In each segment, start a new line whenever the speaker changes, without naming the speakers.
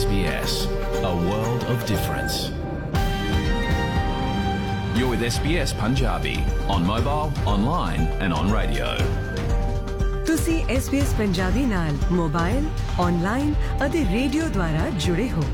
SBS, a world of difference. You're with SBS Punjabi on mobile, online and on radio.
ਤੁਸੀਂ SBS Punjabi ਨਾਲ mobile, online ਅਤੇ radio ਦੁਆਰਾ ਜੁੜੇ ਹੋ।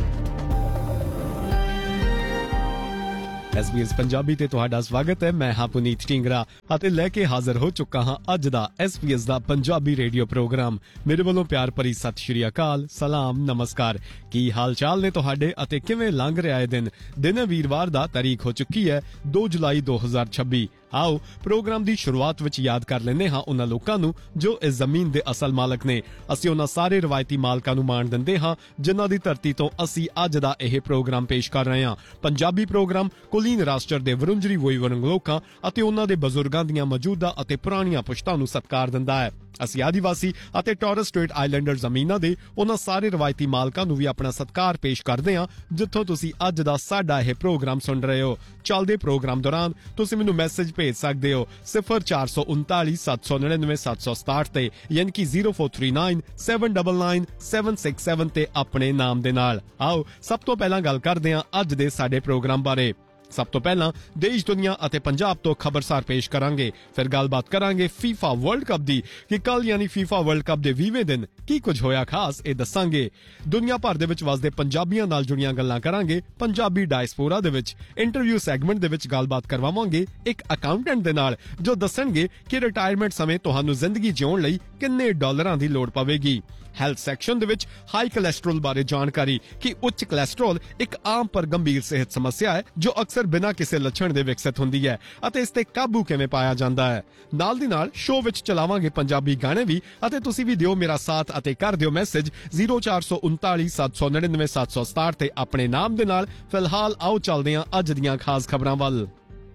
SBS Punjabi ਤੇ ਤੁਹਾਡਾ ਸਵਾਗਤ ਹੈ। ਮੈਂ ਹਾਂ ਪੁਨੀਤ ਢਿੰਗਰਾ ਅਤੇ ਲੈ ਕੇ ਹਾਜ਼ਰ ਹੋ ਚੁੱਕਾ ਹਾਂ ਅੱਜ ਦਾ SBS ਦਾ ਪੰਜਾਬੀ ਰੇਡੀਓ ਪ੍ਰੋਗਰਾਮ। ਮੇਰੇ ਵੱਲੋਂ ਪਿਆਰ ਭਰੀ ਸਤਿ ਸ਼੍ਰੀ ਅਕਾਲ, ਸਲਾਮ, ਨਮਸਕਾਰ। ਕੀ ਹਾਲ ਚਾਲ ਨੇ ਤੁਹਾਡੇ ਅਤੇ ਕਿਵੇਂ ਲੰਘ ਰਿਹਾ ਹੈ ਦਿਨ ਵੀਰਵਾਰ ਦਾ ਤਾਰੀਖ ਹੋ ਚੁੱਕੀ ਹੈ 2 ਜੁਲਾਈ 2026। ਆਓ ਪ੍ਰੋਗਰਾਮ ਦੀ ਸ਼ੁਰੂਆਤ ਵਿੱਚ ਯਾਦ ਕਰ ਲੈਂਦੇ ਹਾਂ ਉਹਨਾਂ ਲੋਕਾਂ ਨੂੰ ਜੋ ਇਸ ਜ਼ਮੀਨ ਦੇ ਅਸਲ ਮਾਲਕ ਨੇ। ਅਸੀਂ ਉਹਨਾਂ ਸਾਰੇ ਰਵਾਇਤੀ ਮਾਲਕਾਂ ਨੂੰ ਮਾਣ ਦਿੰਦੇ ਹਾਂ ਜਿਨ੍ਹਾਂ ਦੀ ਧਰਤੀ ਤੋਂ ਅਸੀਂ ਅੱਜ ਦਾ ਇਹ ਪ੍ਰੋਗਰਾਮ ਪੇਸ਼ ਕਰ ਰਹੇ ਹਾਂ। ਪੰਜਾਬੀ ਪ੍ਰੋਗਰਾਮ ਕੁਲੀਨ ਰਾਸ਼ਟਰ ਦੇ ਵਰੁੰਜਰੀ ਵੋਈਵਰੰਗ ਲੋਕਾਂ ਅਤੇ ਉਹਨਾਂ ਦੇ ਬਜ਼ੁਰਗਾਂ ਦੀਆਂ ਮੌਜੂਦਾ ਅਤੇ ਪੁਰਾਣੀਆਂ ਪੁਸ਼ਤਾਂ ਨੂੰ ਸਤਿਕਾਰ ਦਿੰਦਾ ਹੈ। ਅਸੀਂ ਆਦੀਵਾਸੀ ਅਤੇ ਟੋਰਸ ਸਟ੍ਰੇਟ ਆਈਲੈਂਡਰ ਜ਼ਮੀਨਾਂ ਦੇ ਉਹਨਾਂ ਸਾਰੇ ਰਵਾਇਤੀ ਮਾਲਕਾਂ ਨੂੰ ਵੀ ਆਪਣਾ ਸਤਿਕਾਰ ਪੇਸ਼ ਕਰਦੇ ਹਾਂ ਜਿੱਥੋਂ ਤੁਸੀਂ ਅੱਜ ਦਾ ਸਾਡਾ ਇਹ ਪ੍ਰੋਗਰਾਮ ਸੁਣ ਰਹੇ ਹੋ। ਚੱਲਦੇ ਪ੍ਰੋਗਰਾਮ ਦੌਰਾਨ ਤੁਸੀਂ ਮੈਨੂੰ ਮੈਸੇਜ ਭੇਜ ਸਕਦੇ ਹੋ 0439 799 767 ਤੇ ਯਾਨੀ ਕਿ 0439 799 767 ਤੇ ਆਪਣੇ ਨਾਮ ਦੇ ਨਾਲ। ਆਓ ਸਭ ਤੋਂ ਪਹਿਲਾਂ ਗੱਲ ਕਰਦੇ ਹਾਂ ਅੱਜ ਦੇ ਸਾਡੇ ਪ੍ਰੋਗਰਾਮ ਬਾਰੇ। ਸਭ ਤੋਂ ਪਹਿਲਾਂ ਦੇਸ਼ ਦੁਨੀਆ ਅਤੇ ਪੰਜਾਬ ਤੋਂ ਖਬਰਸਾਰ ਪੇਸ਼ ਕਰਾਂਗੇ। ਫਿਰ ਗੱਲਬਾਤ ਕਰਾਂਗੇ FIFA ਵਰਲਡ ਕੱਪ ਦੀ ਕਿ ਕੱਲ ਯਾਨੀ FIFA ਵਰਲਡ ਕੱਪ ਦੇ 20ਵੇਂ ਦਿਨ ਕੀ ਕੁਝ ਹੋਇਆ ਖਾਸ, ਇਹ ਦੱਸਾਂਗੇ। ਦੁਨੀਆ ਭਰ ਦੇ ਵਿੱਚ ਵਸਦੇ ਪੰਜਾਬੀਆਂ ਨਾਲ ਜੁੜੀਆਂ ਗੱਲਾਂ ਕਰਾਂਗੇ। ਪੰਜਾਬੀ ਡਾਇਸਪੋਰਾ ਦੇ ਵਿੱਚ ਇੰਟਰਵਿਊ ਸੈਗਮੈਂਟ ਦੇ ਵਿੱਚ ਗੱਲਬਾਤ ਕਰਵਾਵਾਂਗੇ ਇੱਕ ਅਕਾਊਂਟੈਂਟ ਦੇ ਨਾਲ ਜੋ ਦੱਸਣਗੇ ਕਿ ਰਿਟਾਇਰਮੈਂਟ ਸਮੇਂ ਤੁਹਾਨੂੰ ਜ਼ਿੰਦਗੀ ਜਿਉਣ ਲਈ ਕਿੰਨੇ ਡਾਲਰਾਂ ਦੀ ਲੋੜ ਪਵੇਗੀ। ਹੈਲਥ ਸੈਕਸ਼ਨ ਦੇ ਵਿੱਚ ਹਾਈ ਕੋਲੇਸਟ੍ਰੋਲ ਬਾਰੇ ਜਾਣਕਾਰੀ ਕਿ ਉੱਚ ਕੋਲੇਸਟ੍ਰੋਲ ਇੱਕ ਆਮ ਪਰ ਗੰਭੀਰ ਸਿਹਤ ਸਮੱਸਿਆ ਹੈ ਜੋ ਅਕਸਰ ਬਿਨਾਂ ਕਿਸੇ ਲੱਛਣ ਦੇ ਵਿਕਸਿਤ ਹੁੰਦੀ ਹੈ ਅਤੇ ਇਸ ਤੇ ਕਾਬੂ ਕਿਵੇਂ ਪਾਇਆ ਜਾਂਦਾ ਹੈ। ਨਾਲ ਦੀ ਨਾਲ ਸ਼ੋਅ ਵਿੱਚ ਚਲਾਵਾਂਗੇ ਪੰਜਾਬੀ ਗਾਣੇ ਵੀ ਅਤੇ ਤੁਸੀਂ ਵੀ ਦਿਓ ਮੇਰਾ ਸਾਥ ਅਤੇ ਕਰ ਦਿਓ ਮੈਸੇਜ 0439 799 767 ਤੇ ਆਪਣੇ ਨਾਮ ਦੇ ਨਾਲ। ਫਿਲਹਾਲ ਆਓ ਚੱਲਦੇ ਹਾਂ ਅੱਜ ਦੀਆਂ ਖਾਸ ਖਬਰਾਂ ਵੱਲ।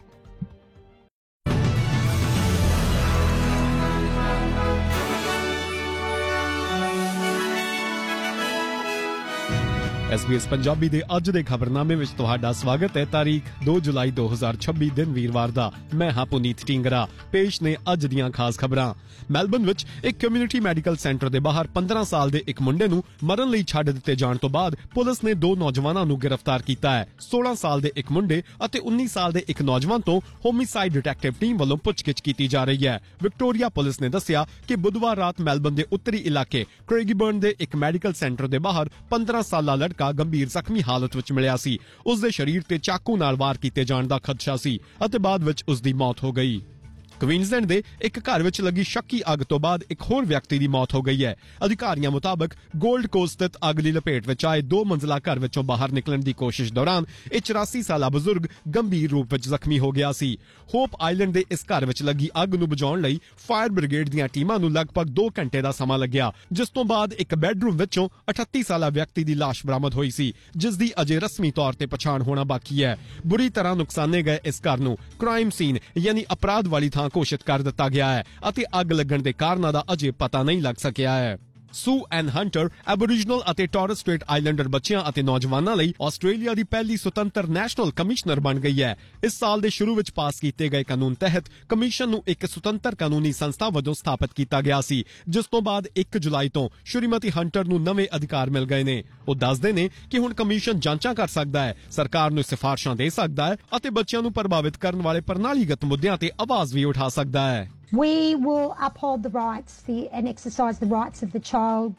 SBS ਪੰਜਾਬੀ ਦੇ ਅੱਜ ਦੇ ਖਬਰਨਾਮੇ ਵਿੱਚ ਤੁਹਾਡਾ ਸਵਾਗਤ ਹੈ। ਤਾਰੀਖ 2 ਜੁਲਾਈ 2026 ਦਿਨ ਵੀਰਵਾਰ ਦਾ। ਮੈਂ ਹਾਂ ਪੁਨੀਤ ਢਿੰਗਰਾ। ਪੇਸ਼ ਨੇ ਅੱਜ ਦੀਆਂ ਖਾਸ ਖਬਰਾਂ। ਮੈਲਬਨ ਵਿੱਚ ਇੱਕ ਕਮਿਊਨਿਟੀ ਮੈਡੀਕਲ ਸੈਂਟਰ ਦੇ ਬਾਹਰ 15 ਸਾਲ ਦੇ ਇੱਕ ਮੁੰਡੇ ਨੂੰ ਮਰਨ ਲਈ ਛੱਡ ਦਿੱਤੇ ਜਾਣ ਤੋਂ ਬਾਅਦ ਪੁਲਿਸ ਨੇ 2 ਨੌਜਵਾਨਾਂ ਨੂੰ ਗ੍ਰਿਫਤਾਰ ਕੀਤਾ ਹੈ। 16 ਸਾਲ ਦੇ ਇੱਕ ਮੁੰਡੇ ਅਤੇ 19 ਸਾਲ ਦੇ ਇੱਕ ਨੌਜਵਾਨ ਤੋਂ ਹੋਮਿਸਾਈਡ ਡਿਟੈਕਟਿਵ ਟੀਮ ਵੱਲੋਂ ਪੁੱਛਗਿੱਛ ਕੀਤੀ ਜਾ ਰਹੀ ਹੈ। ਵਿਕਟੋਰੀਆ ਪੁਲਿਸ ਨੇ ਦੱਸਿਆ ਕਿ ਬੁੱਧਵਾਰ ਰਾਤ ਮੈਲਬਨ ਦੇ ਉੱਤਰੀ ਇਲਾਕੇ ਕ੍ਰੇਗੀਬਰਨ ਦੇ ਇੱਕ ਮੈਡੀਕਲ ਸੈਂਟਰ ਦੇ ਬਾਹਰ 15 ਸਾਲਾ ਲੜਕਾ ਗੰਭੀਰ ਜ਼ਖਮੀ ਹਾਲਤ ਵਿੱਚ ਮਿਲਿਆ ਸੀ। ਉਸ ਦੇ ਸਰੀਰ ਤੇ ਚਾਕੂ ਨਾਲ ਵਾਰ ਕੀਤੇ ਜਾਣ ਦਾ ਖਦਸ਼ਾ ਸੀ ਅਤੇ ਬਾਅਦ ਵਿੱਚ ਉਸ ਦੀ ਮੌਤ ਹੋ ਗਈ। ਕੁਈਨਜ਼ਲੈਂਡ ਦੇ ਇੱਕ ਘਰ ਵਿੱਚ ਲੱਗੀ ਸ਼ੱਕੀ ਅੱਗ ਤੋਂ ਬਾਅਦ ਇੱਕ ਹੋਰ ਵਿਅਕਤੀ ਦੀ ਮੌਤ ਹੋ ਗਈ ਹੈ। ਅਧਿਕਾਰੀਆਂ ਮੁਤਾਬਕ ਗੋਲਡ ਕੋਸਟ ਸਥਿਤ ਅੱਗ ਦੀ ਲਪੇਟ ਵਿੱਚ ਆਏ 2 ਮੰਜ਼ਿਲਾ ਘਰ ਵਿੱਚੋਂ ਬਾਹਰ ਨਿਕਲਣ ਦੀ ਕੋਸ਼ਿਸ਼ ਦੌਰਾਨ ਇਹ 84 ਸਾਲਾ ਬਜ਼ੁਰਗ ਗੰਭੀਰ ਰੂਪ ਵਿੱਚ ਜ਼ਖਮੀ ਹੋ ਗਿਆ ਸੀ। ਹੋਪ ਆਈਲੈਂਡ ਦੇ ਇਸ ਘਰ ਵਿੱਚ ਲੱਗੀ ਅੱਗ ਨੂੰ ਬੁਝਾਉਣ ਲਈ ਫਾਇਰ ਬ੍ਰਿਗੇਡ ਦੀਆਂ ਟੀਮਾਂ ਨੂੰ ਲਗਭਗ 2 ਘੰਟੇ ਦਾ ਸਮਾਂ ਲੱਗਿਆ, ਜਿਸ ਤੋਂ ਬਾਅਦ ਇੱਕ ਬੈਡਰੂਮ ਵਿੱਚੋਂ 38 ਸਾਲਾ ਵਿਅਕਤੀ ਦੀ ਲਾਸ਼ ਬਰਾਮਦ ਹੋਈ ਸੀ ਜਿਸ ਦੀ ਅਜੇ ਰਸਮੀ ਤੌਰ ਤੇ ਪਛਾਣ ਹੋਣਾ ਬਾਕੀ ਹੈ। ਬੁਰੀ ਤਰ੍ਹਾਂ ਨੁਕਸਾਨੇ ਗਏ ਇਸ ਘਰ ਨੂੰ ਕ੍ਰਾਈਮ ਸੀਨ ਯਾਨੀ ਅਪਰਾਧ ਵਾਲੀ ਥਾਂ ਘੋਸ਼ਿਤ ਕਰ ਦਿੱਤਾ ਗਿਆ ਹੈ ਅਤੇ ਅੱਗ ਲੱਗਣ ਦੇ ਕਾਰਨਾਂ ਦਾ ਅਜੇ ਪਤਾ ਨਹੀਂ ਲੱਗ ਸਕਿਆ ਹੈ। ਸੂ ਐਨ ਹੰਟਰ ਐਬੋਰੀਜਨਲ ਅਤੇ ਟੋਰਸ ਸਟ੍ਰੇਟ ਆਈਲੈਂਡਰ ਬੱਚਿਆਂ ਅਤੇ ਨੌਜਵਾਨਾਂ ਲਈ ਆਸਟ੍ਰੇਲੀਆ ਦੀ ਪਹਿਲੀ ਸੁਤੰਤਰ ਨੈਸ਼ਨਲ ਕਮਿਸ਼ਨਰ ਬਣ ਗਈ ਹੈ। ਇਸ ਸਾਲ ਦੇ ਸ਼ੁਰੂ ਵਿੱਚ ਪਾਸ ਕੀਤੇ ਗਏ ਕਾਨੂੰਨ ਤਹਿਤ ਕਮਿਸ਼ਨ ਨੂੰ ਇੱਕ ਸੁਤੰਤਰ ਕਾਨੂੰਨੀ ਸੰਸਥਾ ਵਜੋਂ ਸਥਾਪਿਤ ਕੀਤਾ ਗਿਆ ਸੀ, ਜਿਸ ਤੋਂ ਬਾਅਦ 1 ਜੁਲਾਈ ਤੋਂ ਸ਼੍ਰੀਮਤੀ ਹੰਟਰ ਨੂੰ ਨਵੇਂ ਅਧਿਕਾਰ ਮਿਲ ਗਏ ਨੇ। ਉਹ ਦੱਸਦੇ ਨੇ ਕਿ ਹੁਣ ਕਮਿਸ਼ਨ ਜਾਂਚਾਂ ਕਰ ਸਕਦਾ ਹੈ, ਸਰਕਾਰ ਨੂੰ ਸਿਫਾਰਸ਼ਾਂ ਦੇ ਸਕਦਾ ਹੈ ਅਤੇ ਬੱਚਿਆਂ ਨੂੰ ਪ੍ਰਭਾਵਿਤ ਕਰਨ ਵਾਲੇ ਪ੍ਰਣਾਲੀਗਤ ਮੁੱਦਿਆਂ ਤੇ ਆਵਾਜ਼ ਵੀ ਉਠਾ ਸਕਦਾ ਹੈ।
We will uphold the rights and exercise the rights of the child,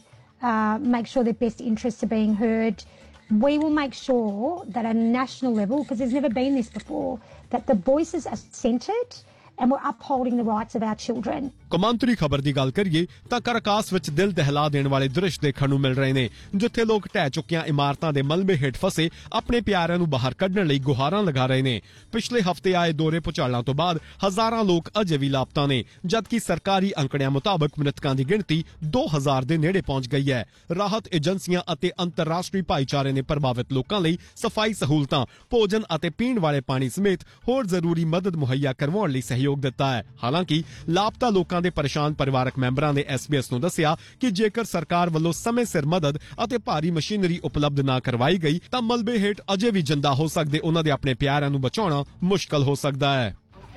make sure their best interests are being heard. We will make sure that at a national level, because there's never been this before, that the voices are centred and we're upholding the rights of our children.
ਕੌਮਾਂਤਰੀ ਖਬਰ ਦੀ ਗੱਲ ਕਰੀਏ ਤਾਂ Caracas ਵਿੱਚ ਦਿਲ ਦਹਿਲਾ ਦੇਣ ਵਾਲੇ ਦ੍ਰਿਸ਼ ਦੇਖਣ ਨੂੰ ਮਿਲ ਰਹੇ ਨੇ, ਜਿੱਥੇ ਲੋਕ ਢਹਿ ਚੁੱਕੀਆਂ ਇਮਾਰਤਾਂ ਦੇ ਮਲਬੇ ਹੇਠ ਫਸੇ ਆਪਣੇ ਪਿਆਰਿਆਂ ਨੂੰ ਬਾਹਰ ਕੱਢਣ ਲਈ ਗੁਹਾਰਾਂ ਲਗਾ ਰਹੇ ਨੇ। ਪਿਛਲੇ ਹਫ਼ਤੇ ਆਏ ਦੋਹਰੇ ਭੂਚਾਲਾਂ ਤੋਂ ਬਾਅਦ ਹਜ਼ਾਰਾਂ ਲੋਕ ਅਜੇ ਵੀ ਲਾਪਤਾ ਨੇ, ਜਦਕਿ ਸਰਕਾਰੀ ਅੰਕੜਿਆਂ ਮੁਤਾਬਕ ਮ੍ਰਿਤਕਾਂ ਦੀ ਗਿਣਤੀ 2000 ਦੇ ਨੇੜੇ ਪਹੁੰਚ ਗਈ ਹੈ। ਰਾਹਤ ਏਜੰਸੀਆਂ ਅਤੇ ਅੰਤਰਰਾਸ਼ਟਰੀ ਭਾਈਚਾਰੇ ਨੇ ਪ੍ਰਭਾਵਿਤ ਲੋਕਾਂ ਲਈ ਸਫਾਈ ਸਹੂਲਤਾਂ, ਭੋਜਨ ਅਤੇ ਪੀਣ ਵਾਲੇ ਪਾਣੀ ਸਮੇਤ ਹੋਰ ਜ਼ਰੂਰੀ ਮਦਦ ਮੁਹੱਈਆ ਕਰਵਾਉਣ ਲਈ ਸਹਿਯੋਗ ਦਿੱਤਾ ਹੈ। ਹਾਲਾਂਕਿ ਲਾਪਤਾ ਲੋਕਾਂ ਦੇ ਪਰੇਸ਼ਾਨ ਪਰਿਵਾਰਕ ਮੈਂਬਰਾਂ ਨੇ SBS ਨੂੰ ਦੱਸਿਆ ਕਿ ਜੇਕਰ ਸਰਕਾਰ ਵੱਲੋਂ ਸਮੇਂ ਸਿਰ ਮਦਦ ਅਤੇ ਭਾਰੀ ਮਸ਼ੀਨਰੀ ਉਪਲਬਧ ਨਾ ਕਰਵਾਈ ਗਈ ਤਾਂ ਮਲਬੇ ਹੇਠ ਅਜੇ ਵੀ ਜਿੰਦਾ ਹੋ ਸਕਦੇ ਉਹਨਾਂ ਦੇ ਆਪਣੇ ਪਿਆਰਿਆਂ ਨੂੰ ਬਚਾਉਣਾ ਮੁਸ਼ਕਲ ਹੋ ਸਕਦਾ ਹੈ।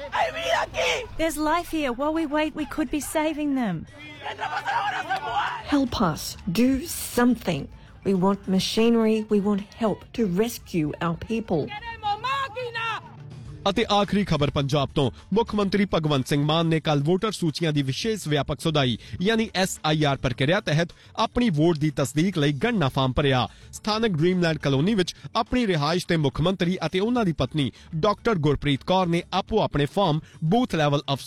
There's life here. While we wait, we could be saving them.
Help us. Do something. We want machinery. We want help to rescue our people.
ਅਤੇ ਆਖਰੀ ਖਬਰ ਪੰਜਾਬ ਤੋਂ ਮੁੱਖ ਮੰਤਰੀ ਭਗਵੰਤ ਸਿੰਘ ਮਾਨ ਨੇ ਕੱਲ ਵੋਟਰ ਸੂਚੀਆਂ ਦੀ ਵਿਸ਼ੇਸ਼ ਵਿਆਪਕ ਸੁਧਾਈ ਯਾਨੀ SIR ਪ੍ਰਕਿਰਿਆ ਤਹਿਤ ਆਪਣੀ ਵੋਟ ਦੀ ਤਸਦੀਕ ਲਈ ਗਣਨਾ ਫਾਰਮ ਭਰਿਆ। ਸਥਾਨਕ ਡ੍ਰੀਮਲੈਂਡ ਕਲੋਨੀ ਵਿੱਚ ਆਪਣੀ ਰਿਹਾਇਸ਼ ਤੇ ਮੁੱਖ ਮੰਤਰੀ ਅਤੇ ਉਹਨਾਂ ਦੀ ਪਤਨੀ ਡਾਕਟਰ ਗੁਰਪ੍ਰੀਤ ਕੌਰ ਨੇ ਆਪੋ ਆਪਣੇ ਫਾਰਮ ਬੂਥ ਲੈਵਲ